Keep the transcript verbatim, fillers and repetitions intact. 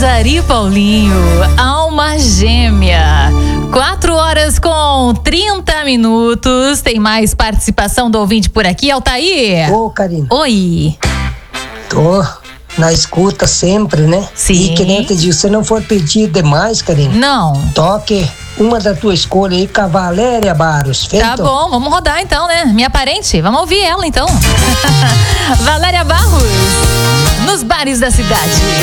César e Paulinho, alma gêmea. Quatro horas com trinta minutos. Tem mais participação do ouvinte por aqui, Altair. Ô, Karina. Oi. Tô na escuta sempre, né? Sim. E que nem eu te digo, se não for pedir demais, Karina. Não. Toque uma da tua escolha aí, Cavaléria Barros. Feito? Tá bom, vamos rodar então, né? Minha parente, vamos ouvir ela então. Valéria Barros, nos bares da cidade.